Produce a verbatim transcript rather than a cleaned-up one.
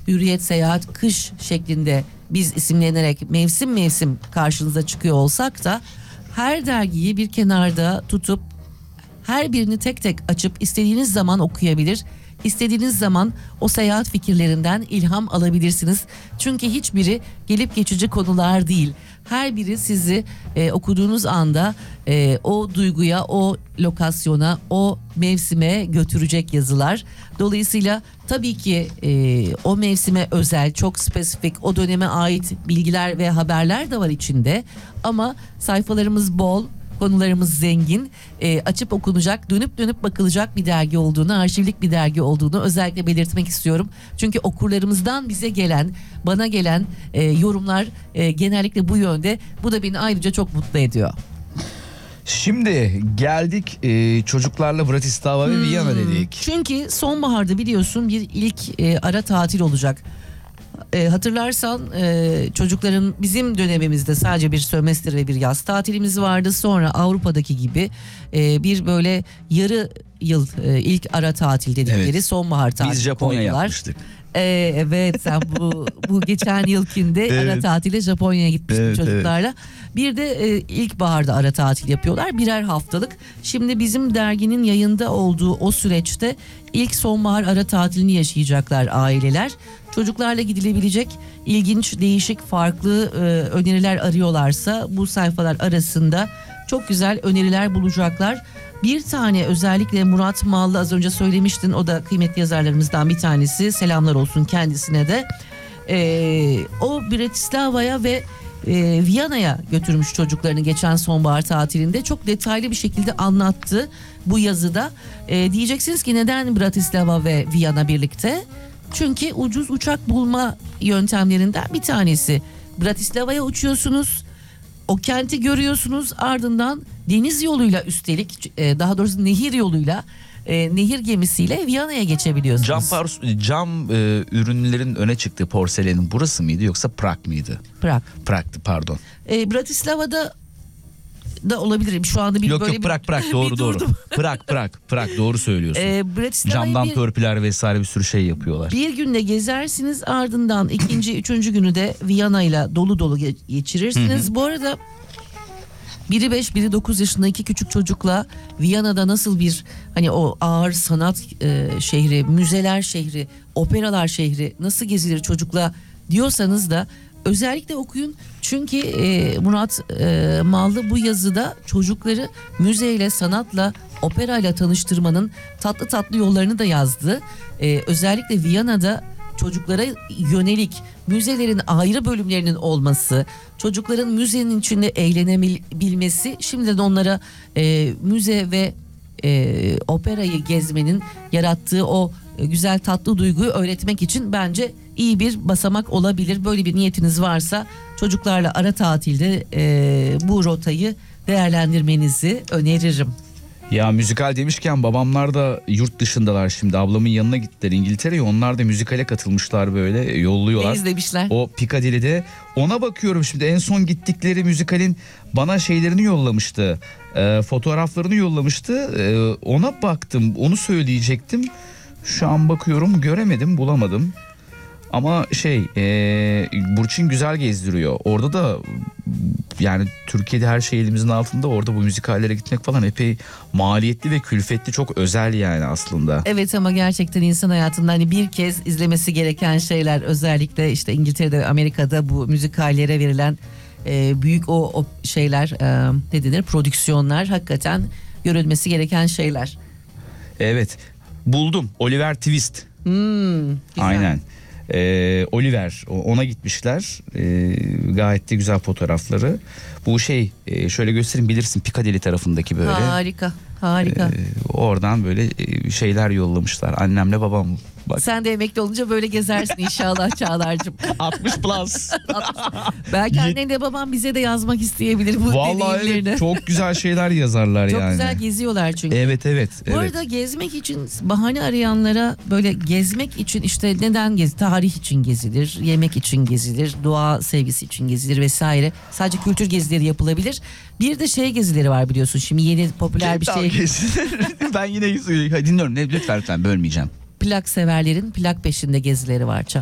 Hürriyet, Seyahat, Kış şeklinde biz isimlenerek mevsim mevsim karşınıza çıkıyor olsak da her dergiyi bir kenarda tutup her birini tek tek açıp istediğiniz zaman okuyabilir, istediğiniz zaman o seyahat fikirlerinden ilham alabilirsiniz. Çünkü hiçbiri gelip geçici konular değil. Her biri sizi e, okuduğunuz anda e, o duyguya, o lokasyona, o mevsime götürecek yazılar. Dolayısıyla tabii ki e, o mevsime özel, çok spesifik, o döneme ait bilgiler ve haberler de var içinde. Ama sayfalarımız bol, konularımız zengin, e, açıp okunacak, dönüp dönüp bakılacak bir dergi olduğunu, arşivlik bir dergi olduğunu özellikle belirtmek istiyorum. Çünkü okurlarımızdan bize gelen, bana gelen e, yorumlar e, genellikle bu yönde. Bu da beni ayrıca çok mutlu ediyor. Şimdi geldik e, çocuklarla Bratislava ve Hmm, Viyana dedik. Çünkü sonbaharda biliyorsun bir ilk e, ara tatil olacak. E, hatırlarsan e, çocukların bizim dönemimizde sadece bir sömestr ve bir yaz tatilimiz vardı. Sonra Avrupa'daki gibi e, bir böyle yarı yıl e, ilk ara tatil dedikleri Evet. sonbahar tatili Biz Japonya koydular. yapmıştık. Ee, evet sen bu bu geçen yılkinde Evet. ara tatile Japonya'ya gitmiştin Evet, çocuklarla. Bir de e, ilkbaharda ara tatil yapıyorlar birer haftalık. Şimdi bizim derginin yayında olduğu o süreçte ilk sonbahar ara tatilini yaşayacaklar aileler. Çocuklarla gidilebilecek ilginç, değişik, farklı e, öneriler arıyorlarsa bu sayfalar arasında çok güzel öneriler bulacaklar. Bir tane özellikle Murat Mallı, az önce söylemiştin, o da kıymetli yazarlarımızdan bir tanesi, selamlar olsun kendisine de. Ee, o Bratislava'ya ve e, Viyana'ya götürmüş çocuklarını geçen sonbahar tatilinde, çok detaylı bir şekilde anlattı bu yazıda. Ee, diyeceksiniz ki neden Bratislava ve Viyana birlikte? Çünkü ucuz uçak bulma yöntemlerinden bir tanesi. Bratislava'ya uçuyorsunuz, o kenti görüyorsunuz, ardından deniz yoluyla, üstelik e, daha doğrusu nehir yoluyla, e, nehir gemisiyle Viyana'ya geçebiliyorsunuz. Cam, par- cam e, ürünlerin öne çıktığı porselenin burası mıydı yoksa Prag mıydı? Prag. Prag'tı pardon. E, Bratislava'da da olabilirim. Şu anda bir yok böyle yok Prag Prag doğru bir doğru. durdum. Prag Prag Prag doğru söylüyorsun. E, Bratislava'yı Camdan bir, törpüler vesaire bir sürü şey yapıyorlar. bir günde gezersiniz, ardından ikinci, üçüncü günü de Viyana'yla dolu dolu ge- geçirirsiniz. Hı hı. Bu arada biri beş, biri dokuz yaşında iki küçük çocukla Viyana'da nasıl bir, hani o ağır sanat e, şehri, müzeler şehri, operalar şehri nasıl gezilir çocukla diyorsanız da özellikle okuyun. Çünkü e, Murat e, Mallı bu yazıda çocukları müzeyle, sanatla, operayla tanıştırmanın tatlı tatlı yollarını da yazdı. E, özellikle Viyana'da çocuklara yönelik müzelerin ayrı bölümlerinin olması, çocukların müzenin içinde eğlenebilmesi, şimdiden onlara e, müze ve e, operayı gezmenin yarattığı o e, güzel tatlı duyguyu öğretmek için bence iyi bir basamak olabilir. Böyle bir niyetiniz varsa çocuklarla ara tatilde e, bu rotayı değerlendirmenizi öneririm. Ya müzikal demişken babamlar da yurt dışındalar şimdi. Ablamın yanına gittiler İngiltere'ye. Onlar da müzikale katılmışlar, böyle yolluyorlar. Ne izlemişler? O Piccadilly'de. Ona bakıyorum şimdi, en son gittikleri müzikalin bana şeylerini yollamıştı. E, fotoğraflarını yollamıştı. E, ona baktım, onu söyleyecektim. Şu an bakıyorum, göremedim, bulamadım. Ama şey e, Burçin güzel gezdiriyor. Orada da yani Türkiye'de her şey elimizin altında. Orada bu müzikallere gitmek falan epey maliyetli ve külfetli, çok özel yani aslında. Evet, ama gerçekten insan hayatında hani bir kez izlemesi gereken şeyler, özellikle işte İngiltere'de, Amerika'da bu müzikallere verilen e, büyük o, o şeyler, e, ne denir, prodüksiyonlar hakikaten görülmesi gereken şeyler. Evet, buldum, Oliver Twist. Hmm, güzel. Aynen. Ee, Oliver, ona gitmişler. Ee, gayet de güzel fotoğrafları. Bu şey e, şöyle göstereyim, bilirsin Piccadilly tarafındaki böyle. Harika, harika. Ee, oradan böyle e, şeyler yollamışlar annemle babam. Bak. Sen de emekli olunca böyle gezersin inşallah Çağlar'cığım. altmış plus. Belki annen de babam bize de yazmak isteyebilir bu Vallahi deneyimlerini. evet, çok güzel şeyler yazarlar Çok yani. güzel geziyorlar çünkü. Evet evet. Bu evet. arada gezmek için bahane arayanlara, böyle gezmek için işte neden gez, tarih için gezilir, yemek için gezilir, doğa sevgisi için gezilir vesaire. Sadece kültür gezileri yapılabilir. Bir de şey gezileri var biliyorsun, şimdi yeni popüler bir şey. Ben yine dinliyorum. Ne, lütfen lütfen bölmeyeceğim. Plak severlerin plak peşinde gezileri var.